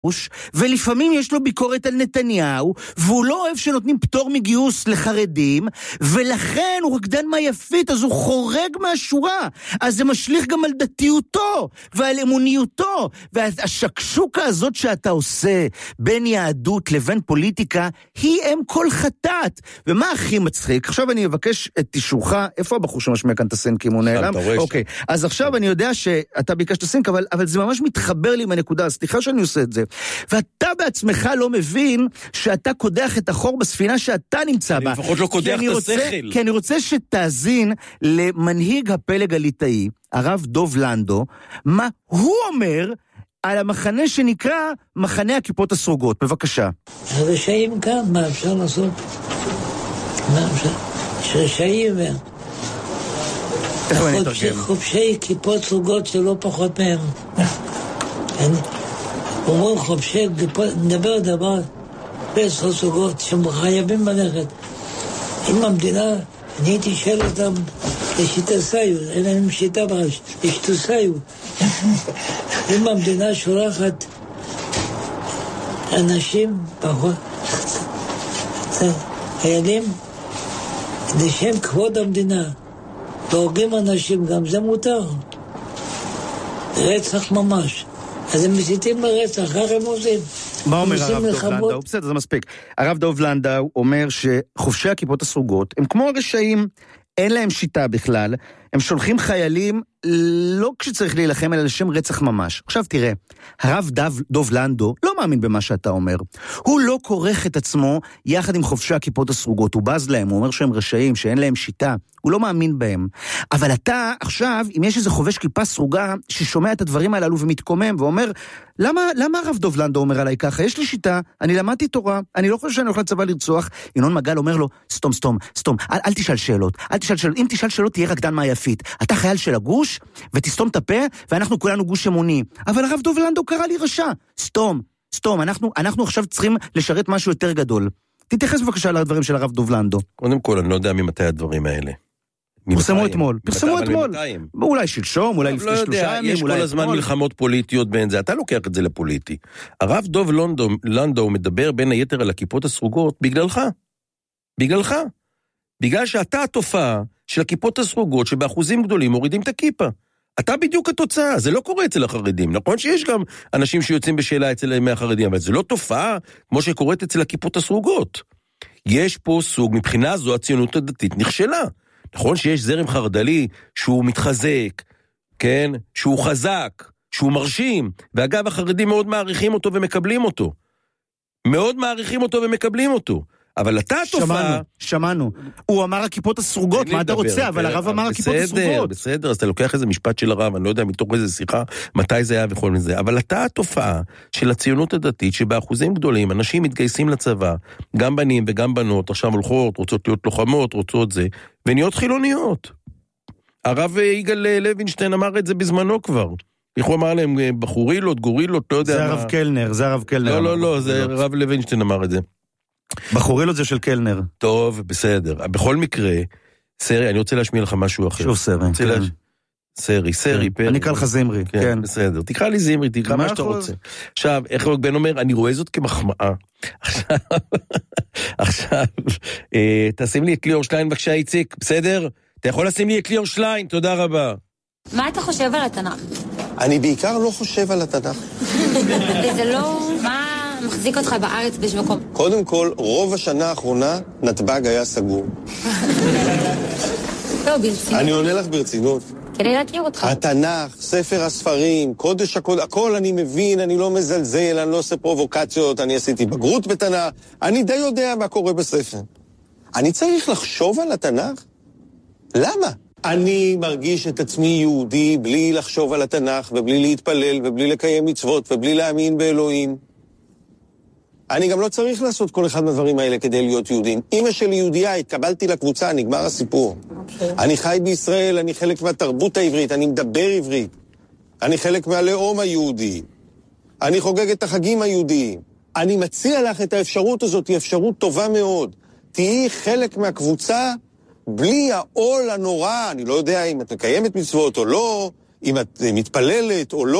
ולפעמים יש לו ביקורת על נתניהו, והוא לא אוהב שנותנים פטור מגיוס לחרדים, ולכן הוא רקדן מהיפית, אז הוא חורג מהשורה, אז זה משליך גם על דתיותו, ועל אמוניותו, והשקשוקה הזאת שאתה עושה, בין יהדות לבין פוליטיקה, היא אם כל חטאת. ומה הכי מצחיק? עכשיו אני אבקש את אישורך, איפה הבחור שמשמיע כאן את הסינק אם הוא נעלם? אוקיי, אז עכשיו אני יודע שאתה ביקשת סינק, אבל זה ממש מתחבר לי עם הנקודה, סליחה שאני עושה את זה. ואתה בעצמך לא מבין שאתה קודח את החור בספינה שאתה נמצא בה. אני לפחות לא קודח את השכל. כי אני רוצה שתאזין למנהיג הפלג הליטאי, הרב דוב לנדו, מה הוא אומר על המחנה שנקרא מחנה הכיפות הסרוגות. בבקשה. הרשעים כאן, מה אפשר לעשות? מה אפשר? שרשעים חובשי כיפות סרוגות שלא פחות מהם. אומרים חובשי כיפות, נדבר דבר בעשר סרוגות שחייבים ללכת. אם המדינה, אני הייתי שואל אותם לשיטסיו, אין להם שיטה לשטוסיו. אם המדינה שולחת אנשים פחות, חיילים, לשם כבוד המדינה, והורגים אנשים, גם זה מותר. רצח ממש. אז הם מסיתים לרצח, אחר הם עושים. מה אומר הרב דוב לנדאו? בסדר, זה מספיק. הרב דוב לנדאו אומר שחובשי הכיפות הסרוגות הם כמו הרשעים, אין להם שיטה בכלל, הם שולחים חיילים לא כשצריך להילחם, אלא לשם רצח ממש. עכשיו תראה, הרב דוב לנדאו לא מאמין במה שאתה אומר. הוא לא כורך את עצמו יחד עם חובשי הכיפות הסרוגות, הוא בז להם, הוא אומר שהם רשעים, שאין להם שיטה, הוא לא מאמין בהם. אבל אתה עכשיו, אם יש איזה חובש כיפה סרוגה ששומע את הדברים הללו ומתקומם ואומר, למה הרב דוב לנדאו אומר עליי ככה? יש לי שיטה, אני למדתי תורה, אני לא חושב שאני הולך לצבא לרצוח. ינון מגל אומר לו, סתום, אל תשאל שאלות, אם תשאל שאלות תהיה רקדן מהיפית. אתה חייל של הגוש, ותסתום את הפה, ואנחנו כולנו גוש אמוני. אבל הרב דוב לנדאו קרא לי רשע. סתום, אנחנו עכשיו צריכים לשרת משהו יותר גדול. תתייחס בבקשה לדברים של הרב דוב לנדאו. קודם כל, אני לא יודע ממתי הדברים האלה. פרסמו אתמול. אולי שלשום, אולי לפני 3 ימים. יש כל הזמן מלחמות פוליטיות בין זה. אתה לוקח את זה לפוליטי. הרב דוב לנדאו מדבר בין היתר על הכיפות הסרוגות בגללך. בגלל שאתה התופעה של הכיפות הסרוגות שבאחוזים גדולים מורידים את הכיפה. אתה בדיוק התוצאה, זה לא קורה אצל החרדים. נכון שיש גם אנשים שיוצאים בשאלה אצל מהחרדים, אבל זה לא תופעה כמו שקורית אצל הכיפות הסרוגות. יש פה סוג, מבחינה זו הציונות הדתית נכשלה. נכון שיש זרם חרד"לי שהוא מתחזק, כן? שהוא חזק, שהוא מרשים, ואגב החרדים מאוד מעריכים אותו ומקבלים אותו. אבל אתה התופעה... שמענו. הוא אמר הכיפות הסרוגות, מה אתה רוצה? אבל הרב אמר הכיפות הסרוגות. בסדר, אז אתה לוקח איזה משפט של הרב, אני לא יודע מתוך איזה שיחה, מתי זה היה וכל מזה. אבל אתה התופעה של הציונות הדתית, שבאחוזים גדולים, אנשים מתגייסים לצבא, גם בנים וגם בנות, עכשיו הולכות, רוצות להיות לוחמות, רוצות זה, ונהיות חילוניות. הרב יגאל לוינשטיין אמר את זה בזמנו כבר. איך הוא אמר להם, בחורילות, גורילות, לא יודע מה. זה הרב קלנר. לא, זה הרב לוינשטיין אמר את זה. בחורילות זה של קלנר. טוב, בסדר. בכל מקרה, סרי, אני רוצה להשמיע לך משהו אחר. שוב סרי, כן. סרי, פרי. אני אקרא לך זמרי, כן. בסדר. תקרא לי זמרי, תקרא מה שאתה רוצה. עכשיו, איך בן אומר, אני רואה זאת כמחמאה. עכשיו, תשים לי את ליאור שליין, בבקשה, איציק, בסדר? אתה יכול לשים לי את ליאור שליין, תודה רבה. מה אתה חושב על התנ"ך? אני בעיקר לא חושב על התנ"ך. וזה לא... מה מחזיק אותך בארץ בשביל מקום? קודם כל, רוב השנה האחרונה, נתב"ג היה סגור. לא, ברצינות. אני עונה לך ברצינות. כדי להכיר אותך. התנ"ך, ספר הספרים, קודש הכל אני מבין, אני לא מזלזל, אני לא עושה פרובוקציות, אני עשיתי בגרות בתנ"ך, אני די יודע מה קורה בספר. אני צריך לחשוב על התנ"ך? למה? אני מרגיש את עצמי יהודי בלי לחשוב על התנ"ך, ובלי להתפלל, ובלי לקיים מצוות, ובלי להאמין באלוהים. אני גם לא צריך לעשות כל אחד מהדברים האלה כדי להיות יהודים. אמא שלי יהודייה, התקבלתי לקבוצה, נגמר הסיפור. אני חי בישראל, אני חלק מהתרבות העברית, אני מדבר עברית. אני חלק מהלאום היהודי. אני חוגג את החגים היהודיים. אני מציע לך את האפשרות הזאת, היא אפשרות טובה מאוד. תהיי חלק מהקבוצה בלי העול הנורא, אני לא יודע אם את מקיימת מצוות או לא, אם את מתפללת או לא.